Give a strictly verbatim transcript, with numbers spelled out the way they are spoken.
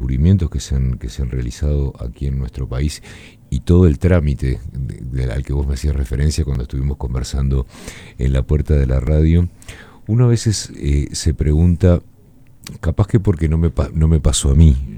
descubrimientos que se han, que se han realizado aquí en nuestro país y todo el trámite de, de, al que vos me hacías referencia cuando estuvimos conversando en la puerta de la radio, uno a veces eh, se pregunta, capaz que porque no me, no me pasó a mí,